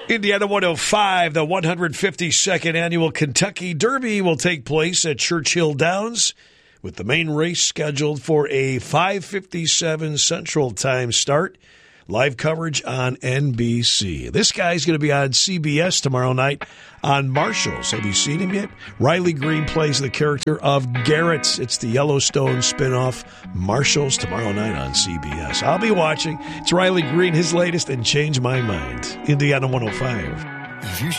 Indiana 105, the 152nd annual Kentucky Derby will take place at Churchill Downs, with the main race scheduled for a 5:57 Central Time start. Live coverage on NBC. This guy's going to be on CBS tomorrow night on Marshalls. Have you seen him yet? Riley Green plays the character of Garrett. It's the Yellowstone spinoff, Marshalls, tomorrow night on CBS. I'll be watching. It's Riley Green, his latest, and Change My Mind. Indiana 105.